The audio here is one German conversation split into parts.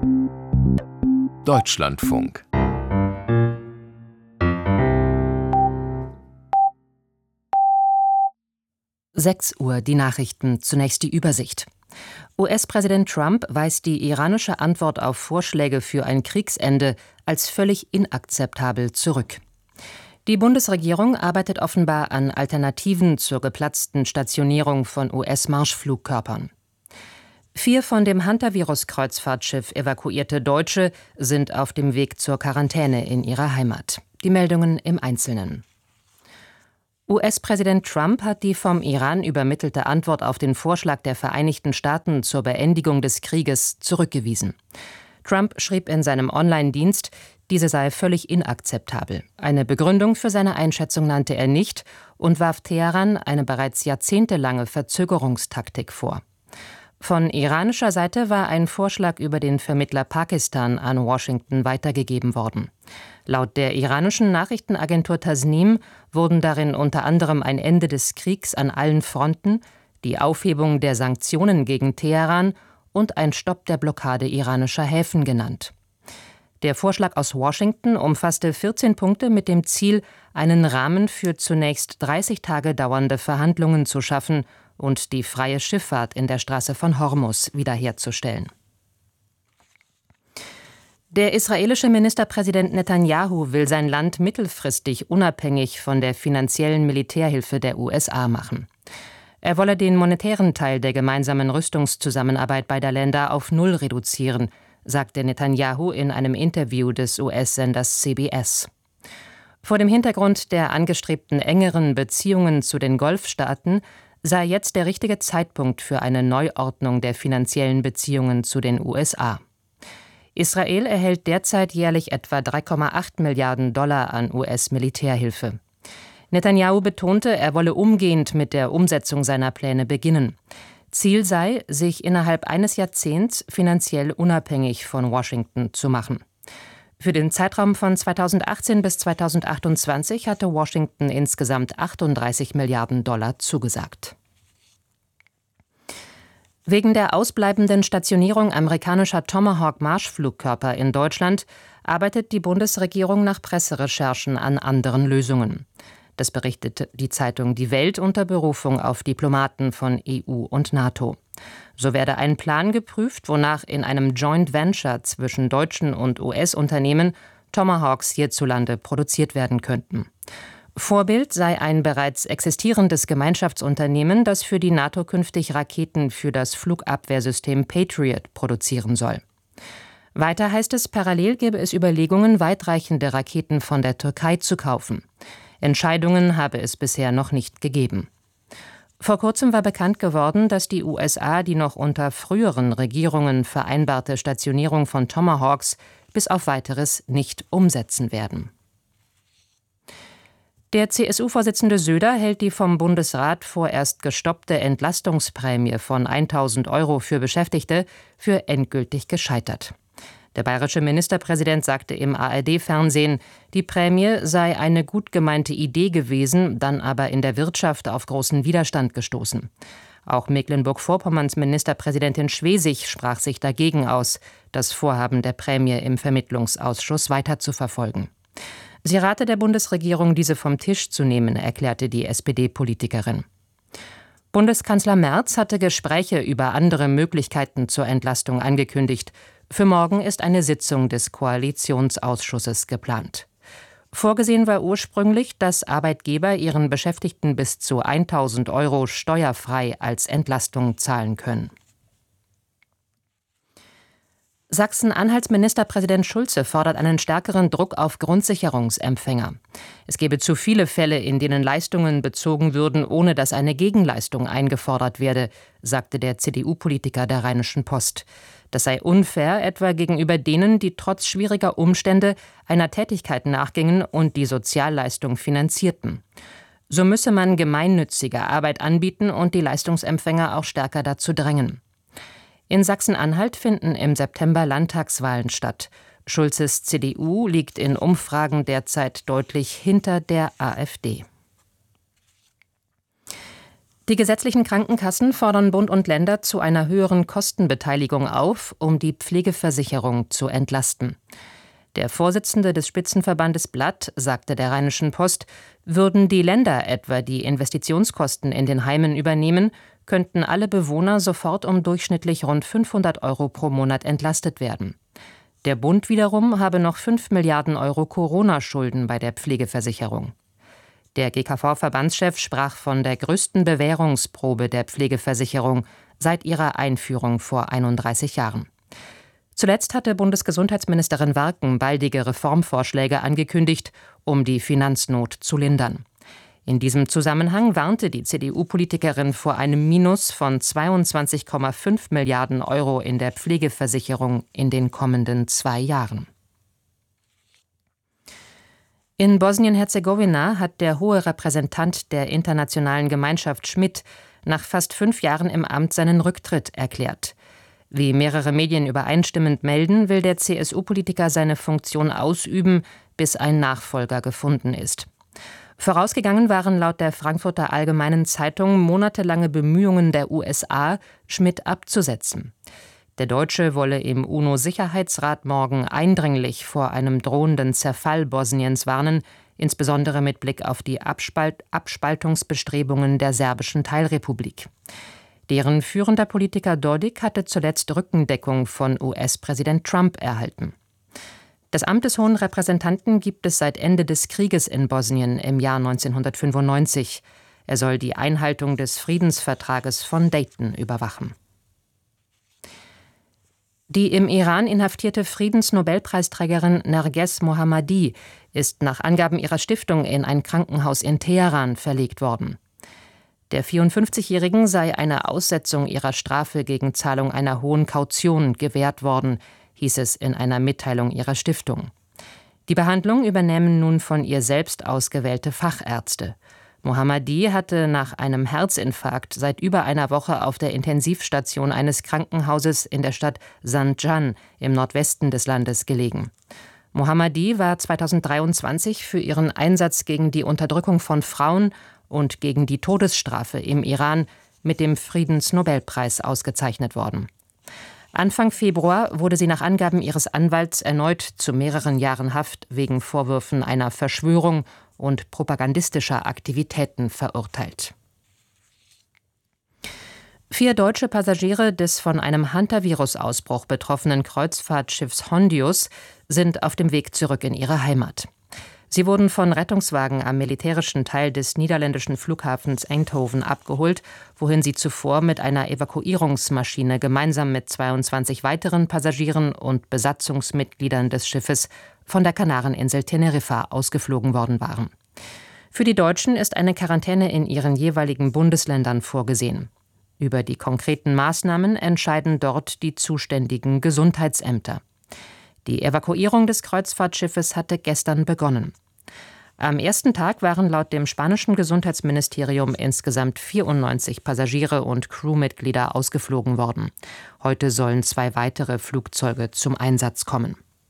Deutschlandfunk. Uhr, die Nachrichten, zunächst die Übersicht. US-Präsident Trump weist die iranische Antwort auf Vorschläge für ein Kriegsende als völlig inakzeptabel zurück. Die Bundesregierung arbeitet offenbar an Alternativen zur geplatzten Stationierung von US-Marschflugkörpern. 4 von dem Hunter-Virus-Kreuzfahrtschiff evakuierte Deutsche sind auf dem Weg zur Quarantäne in ihrer Heimat. Die Meldungen im Einzelnen. US-Präsident Trump hat die vom Iran übermittelte Antwort auf den Vorschlag der Vereinigten Staaten zur Beendigung des Krieges zurückgewiesen. Trump schrieb in seinem Online-Dienst, diese sei völlig inakzeptabel. Eine Begründung für seine Einschätzung nannte er nicht und warf Teheran eine bereits jahrzehntelange Verzögerungstaktik vor. Von iranischer Seite war ein Vorschlag über den Vermittler Pakistan an Washington weitergegeben worden. Laut der iranischen Nachrichtenagentur Tasnim wurden darin unter anderem ein Ende des Kriegs an allen Fronten, die Aufhebung der Sanktionen gegen Teheran und ein Stopp der Blockade iranischer Häfen genannt. Der Vorschlag aus Washington umfasste 14 Punkte mit dem Ziel, einen Rahmen für zunächst 30 Tage dauernde Verhandlungen zu schaffen und die freie Schifffahrt in der Straße von Hormuz wiederherzustellen. Der israelische Ministerpräsident Netanyahu will sein Land mittelfristig unabhängig von der finanziellen Militärhilfe der USA machen. Er wolle den monetären Teil der gemeinsamen Rüstungszusammenarbeit beider Länder auf Null reduzieren, sagte Netanyahu in einem Interview des US-Senders CBS. Vor dem Hintergrund der angestrebten engeren Beziehungen zu den Golfstaaten sei jetzt der richtige Zeitpunkt für eine Neuordnung der finanziellen Beziehungen zu den USA. Israel erhält derzeit jährlich etwa 3,8 Milliarden Dollar an US-Militärhilfe. Netanyahu betonte, er wolle umgehend mit der Umsetzung seiner Pläne beginnen. Ziel sei, sich innerhalb eines Jahrzehnts finanziell unabhängig von Washington zu machen. Für den Zeitraum von 2018 bis 2028 hatte Washington insgesamt 38 Milliarden Dollar zugesagt. Wegen der ausbleibenden Stationierung amerikanischer Tomahawk-Marschflugkörper in Deutschland arbeitet die Bundesregierung nach Presserecherchen an anderen Lösungen. Das berichtet die Zeitung Die Welt unter Berufung auf Diplomaten von EU und NATO. So werde ein Plan geprüft, wonach in einem Joint Venture zwischen deutschen und US-Unternehmen Tomahawks hierzulande produziert werden könnten. Vorbild sei ein bereits existierendes Gemeinschaftsunternehmen, das für die NATO künftig Raketen für das Flugabwehrsystem Patriot produzieren soll. Weiter heißt es, parallel gäbe es Überlegungen, weitreichende Raketen von der Türkei zu kaufen. Entscheidungen habe es bisher noch nicht gegeben. Vor kurzem war bekannt geworden, dass die USA die noch unter früheren Regierungen vereinbarte Stationierung von Tomahawks bis auf Weiteres nicht umsetzen werden. Der CSU-Vorsitzende Söder hält die vom Bundesrat vorerst gestoppte Entlastungsprämie von 1.000 € für Beschäftigte für endgültig gescheitert. Der bayerische Ministerpräsident sagte im ARD-Fernsehen, die Prämie sei eine gut gemeinte Idee gewesen, dann aber in der Wirtschaft auf großen Widerstand gestoßen. Auch Mecklenburg-Vorpommerns Ministerpräsidentin Schwesig sprach sich dagegen aus, das Vorhaben der Prämie im Vermittlungsausschuss weiter zu verfolgen. Sie rate der Bundesregierung, diese vom Tisch zu nehmen, erklärte die SPD-Politikerin. Bundeskanzler Merz hatte Gespräche über andere Möglichkeiten zur Entlastung angekündigt. Für morgen ist eine Sitzung des Koalitionsausschusses geplant. Vorgesehen war ursprünglich, dass Arbeitgeber ihren Beschäftigten bis zu 1.000 € steuerfrei als Entlastung zahlen können. Sachsen-Anhalts Ministerpräsident Schulze fordert einen stärkeren Druck auf Grundsicherungsempfänger. Es gebe zu viele Fälle, in denen Leistungen bezogen würden, ohne dass eine Gegenleistung eingefordert werde, sagte der CDU-Politiker der Rheinischen Post. Das sei unfair, etwa gegenüber denen, die trotz schwieriger Umstände einer Tätigkeit nachgingen und die Sozialleistung finanzierten. So müsse man gemeinnützige Arbeit anbieten und die Leistungsempfänger auch stärker dazu drängen. In Sachsen-Anhalt finden im September Landtagswahlen statt. Schulzes CDU liegt in Umfragen derzeit deutlich hinter der AfD. Die gesetzlichen Krankenkassen fordern Bund und Länder zu einer höheren Kostenbeteiligung auf, um die Pflegeversicherung zu entlasten. Der Vorsitzende des Spitzenverbandes Blatt sagte der Rheinischen Post, würden die Länder etwa die Investitionskosten in den Heimen übernehmen, könnten alle Bewohner sofort um durchschnittlich rund 500 € pro Monat entlastet werden. Der Bund wiederum habe noch 5 Milliarden € Corona-Schulden bei der Pflegeversicherung. Der GKV-Verbandschef sprach von der größten Bewährungsprobe der Pflegeversicherung seit ihrer Einführung vor 31 Jahren. Zuletzt hatte Bundesgesundheitsministerin Warken baldige Reformvorschläge angekündigt, um die Finanznot zu lindern. In diesem Zusammenhang warnte die CDU-Politikerin vor einem Minus von 22,5 Milliarden € in der Pflegeversicherung in den kommenden 2 Jahren. In Bosnien-Herzegowina hat der hohe Repräsentant der internationalen Gemeinschaft Schmidt nach fast 5 Jahren im Amt seinen Rücktritt erklärt. Wie mehrere Medien übereinstimmend melden, will der CSU-Politiker seine Funktion ausüben, bis ein Nachfolger gefunden ist. Vorausgegangen waren laut der Frankfurter Allgemeinen Zeitung monatelange Bemühungen der USA, Schmidt abzusetzen. Der Deutsche wolle im UNO-Sicherheitsrat morgen eindringlich vor einem drohenden Zerfall Bosniens warnen, insbesondere mit Blick auf die Abspaltungsbestrebungen der serbischen Teilrepublik. Deren führender Politiker Dodik hatte zuletzt Rückendeckung von US-Präsident Trump erhalten. Das Amt des Hohen Repräsentanten gibt es seit Ende des Krieges in Bosnien im Jahr 1995. Er soll die Einhaltung des Friedensvertrages von Dayton überwachen. Die im Iran inhaftierte Friedensnobelpreisträgerin Nerges Mohammadi ist nach Angaben ihrer Stiftung in ein Krankenhaus in Teheran verlegt worden. Der 54-Jährigen sei eine Aussetzung ihrer Strafe gegen Zahlung einer hohen Kaution gewährt worden, hieß es in einer Mitteilung ihrer Stiftung. Die Behandlung übernehmen nun von ihr selbst ausgewählte Fachärzte. Mohammadi hatte nach einem Herzinfarkt seit über einer Woche auf der Intensivstation eines Krankenhauses in der Stadt Zanjan im Nordwesten des Landes gelegen. Mohammadi war 2023 für ihren Einsatz gegen die Unterdrückung von Frauen und gegen die Todesstrafe im Iran mit dem Friedensnobelpreis ausgezeichnet worden. Anfang Februar wurde sie nach Angaben ihres Anwalts erneut zu mehreren Jahren Haft wegen Vorwürfen einer Verschwörung und propagandistischer Aktivitäten verurteilt. 4 deutsche Passagiere des von einem Hantavirus-Ausbruch betroffenen Kreuzfahrtschiffs Hondius sind auf dem Weg zurück in ihre Heimat. Sie wurden von Rettungswagen am militärischen Teil des niederländischen Flughafens Eindhoven abgeholt, wohin sie zuvor mit einer Evakuierungsmaschine gemeinsam mit 22 weiteren Passagieren und Besatzungsmitgliedern des Schiffes von der Kanareninsel Teneriffa ausgeflogen worden waren. Für die Deutschen ist eine Quarantäne in ihren jeweiligen Bundesländern vorgesehen. Über die konkreten Maßnahmen entscheiden dort die zuständigen Gesundheitsämter. Die Evakuierung des Kreuzfahrtschiffes hatte gestern begonnen. Am ersten Tag waren laut dem spanischen Gesundheitsministerium insgesamt 94 Passagiere und Crewmitglieder ausgeflogen worden. Heute sollen 2 weitere Flugzeuge zum Einsatz kommen.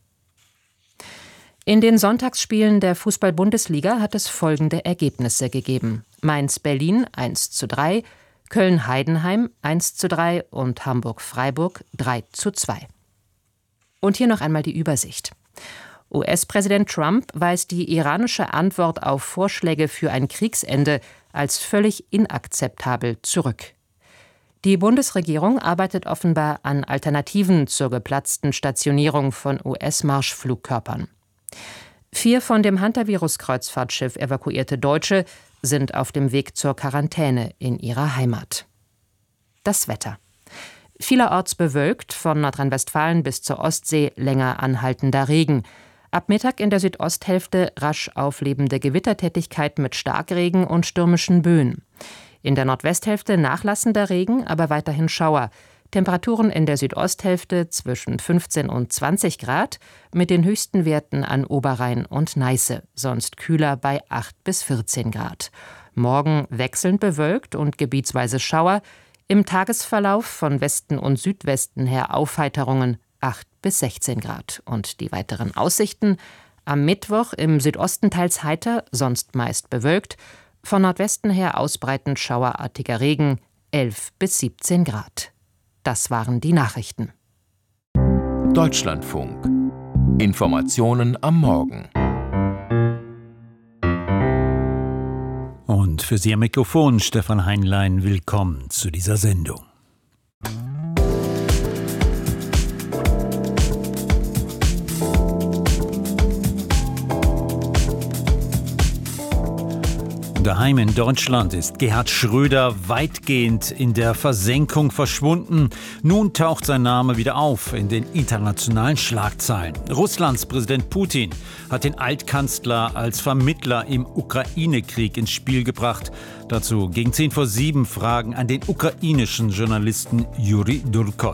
In den Sonntagsspielen der Fußball-Bundesliga hat es folgende Ergebnisse gegeben: Mainz-Berlin 1:3, Köln-Heidenheim 1:3 und Hamburg-Freiburg 3:2. Und hier noch einmal die Übersicht. US-Präsident Trump weist die iranische Antwort auf Vorschläge für ein Kriegsende als völlig inakzeptabel zurück. Die Bundesregierung arbeitet offenbar an Alternativen zur geplatzten Stationierung von US-Marschflugkörpern. 4 von dem Hantavirus-Kreuzfahrtschiff evakuierte Deutsche sind auf dem Weg zur Quarantäne in ihrer Heimat. Das Wetter. Vielerorts bewölkt, von Nordrhein-Westfalen bis zur Ostsee länger anhaltender Regen. Ab Mittag in der Südosthälfte rasch auflebende Gewittertätigkeit mit Starkregen und stürmischen Böen. In der Nordwesthälfte nachlassender Regen, aber weiterhin Schauer. Temperaturen in der Südosthälfte zwischen 15 und 20 Grad, mit den höchsten Werten an Oberrhein und Neiße, sonst kühler bei 8 bis 14 Grad. Morgen wechselnd bewölkt und gebietsweise Schauer, im Tagesverlauf von Westen und Südwesten her Aufheiterungen 8 bis 16 Grad. Und die weiteren Aussichten: am Mittwoch im Südosten teils heiter, sonst meist bewölkt, Von Nordwesten her ausbreitend schauerartiger Regen, 11 bis 17 Grad. Das waren die Nachrichten. Deutschlandfunk. Informationen am Morgen. Und für Sie am Mikrofon Stefan Heinlein, willkommen zu dieser Sendung. Daheim in Deutschland ist Gerhard Schröder weitgehend in der Versenkung verschwunden. Nun taucht sein Name wieder auf in den internationalen Schlagzeilen. Russlands Präsident Putin hat den Altkanzler als Vermittler im Ukraine-Krieg ins Spiel gebracht. Dazu gegen 7:10 Fragen an den ukrainischen Journalisten Juri Durkot.